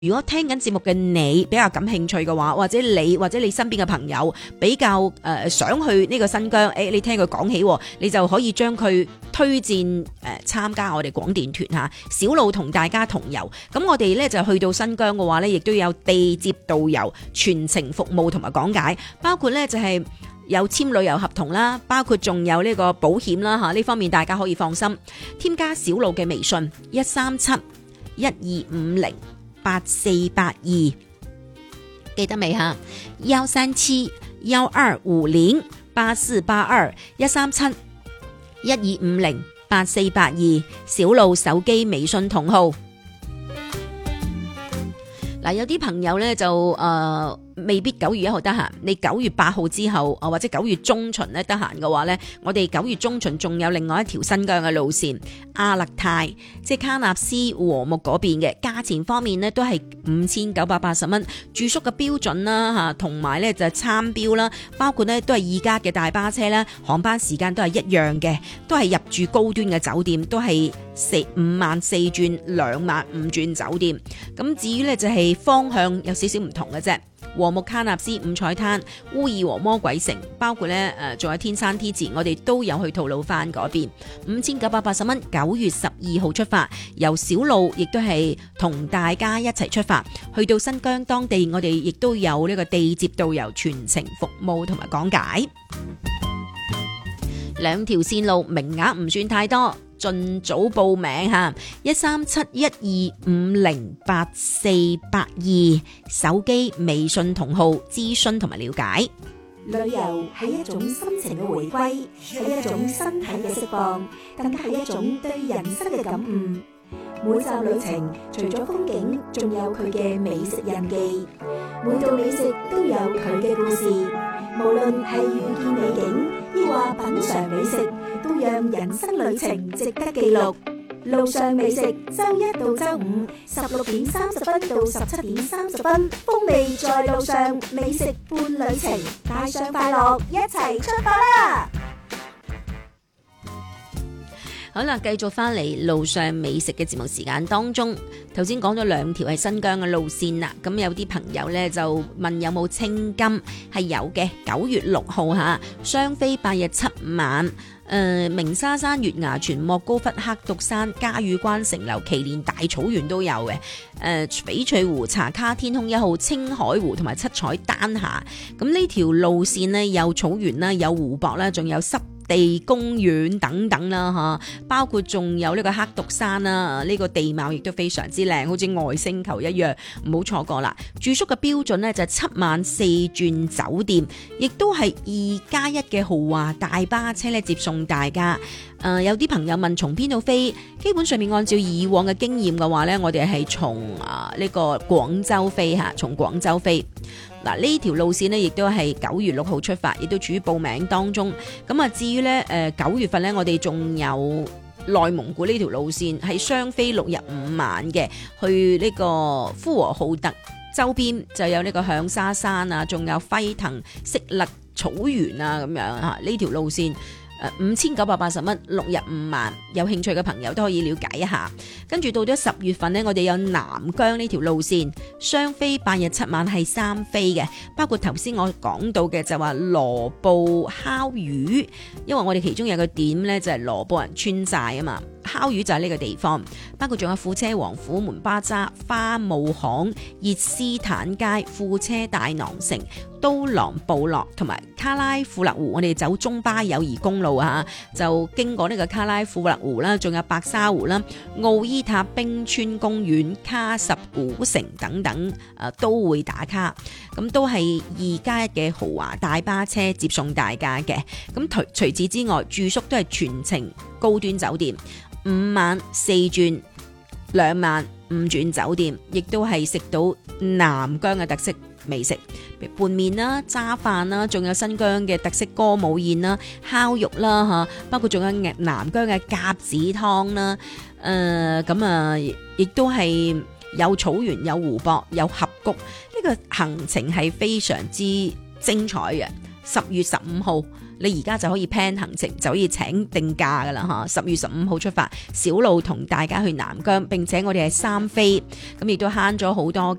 如果聽緊節目嘅你比較感興趣嘅話，或者你身邊嘅朋友比較想去呢個新疆，你聽佢講起，你就可以將佢推薦參加我哋廣電團嚇，小路同大家同遊。咁我哋咧就去到新疆嘅話咧，亦都有地接導遊全程服務同埋講解，包括咧就係有簽旅遊合同啦，包括仲有呢個保險啦嚇，呢方面大家可以放心。添加小路嘅微信13712508482，記得未嚇？137-1252-8482，137-1250-8482，小路手機微信同號。嗱，有啲朋友咧就未必9月1號得閒，你9月8號之後或者9月中旬咧得閒嘅話咧，我哋9月中旬仲有另外一條新疆嘅路線，阿勒泰，即係喀納斯和木嗰邊嘅，價錢方面咧都係5980蚊，住宿嘅標準啦嚇，同埋咧就係參標啦，包括咧都係2家嘅大巴車啦，航班時間都係一樣嘅，都係入住高端嘅酒店，都係5晚4轉2晚5轉酒店。咁至於咧就係方向有少少唔同嘅啫。和木喀納斯、五彩灘、烏爾和魔鬼城，包括咧仲有天山 T 字，我哋都有去吐魯番嗰邊，5980蚊，9月12號出發，由小路亦都係同大家一齊出發，去到新疆當地，我哋亦都有呢個地接導遊全程服務同埋講解。兩條線路名額唔算太多，盡早報名嚇，13712508482，手機微信同號諮詢同埋了解。 旅遊係一種心情嘅回歸，係一種身體嘅釋放，更加係一種對人生嘅感悟。每集旅程除咗風景，仲有佢嘅美食印記。每道美食都有佢嘅故事，無論係遇見美景，抑或品嘗美食，都讓人生旅程值得記錄。路上美食，周一到周五16:30到17:30，風味在路上，美食伴旅程，帶上快樂，一齊出發啦！ 好啦，繼續翻嚟路上美食嘅節目時間當中，頭先講咗2條係新疆嘅路線啦。咁有啲朋友呢就問有冇青金，係有嘅。9月6號嚇，雙飛8日7晚。鳴沙山、月牙泉、莫高窟、黑獨山、嘉峪關、城樓、祁連大草原都有嘅。翡翠湖、茶卡、天空1號、青海湖同埋七彩丹霞。咁呢條路線呢，有草原啦，有湖泊啦，仲有濕地公園等等啦，包括仲有呢個黑獨山啦，呢個地貌亦都非常之靚，好似外星球一樣，唔好錯過啦。住宿嘅標準呢，就7晚4轉酒店，亦都係2+1嘅豪華大巴車咧接送大家。有啲朋友問從邊度飛，基本上面按照以往嘅經驗嘅話呢，我哋係從呢個廣州飛嚇，從廣州飛。嗱，呢條路線呢，亦都係9月6號出發，亦都處於報名當中。咁啊，至於呢9月份呢，我哋仲有內蒙古呢條路線係雙飛6日5晚嘅，去呢個呼和浩特周邊就有呢個響沙山啊，仲有輝騰色勒草原啊咁樣嚇，呢條路線。5980蚊6日5晚，有興趣嘅朋友都可以了解一下。跟住到咗10月份呢，我哋有南疆呢條路線，雙飛8日7晚係3飛嘅，包括頭先我講到嘅就話羅布烤魚，因為我哋其中有個點呢，就係羅布人村寨啊嘛，烤魚就係呢個地方，包括仲有庫車王、虎門巴扎、花木巷、熱斯坦街、庫車大囊城、刀郎部落同埋卡拉庫勒湖，我哋走中巴友誼公路啊，就經過呢個卡拉庫勒湖啦，仲有白沙湖啦、奧伊塔冰川公園、卡什古城等等，都會打卡。咁都係2+1嘅豪華大巴車接送大家嘅。咁除此之外，住宿都係全程高端酒店，5晚4轉2晚5轉酒店，亦都係食到南疆嘅特色美食，譬如拌麵啦、渣飯啦，仲有新疆嘅特色歌舞宴啦、烤肉啦嚇，包括仲有南疆嘅鴿子湯啦，亦都係有草原、有湖泊、有峽谷，呢個行程係非常之精彩嘅。10月15號你而家就可以 plan 行程，就可以請定假噶啦嚇。10月15號出發，小路同大家去南疆，並且我哋係3飛，咁亦都慳咗好多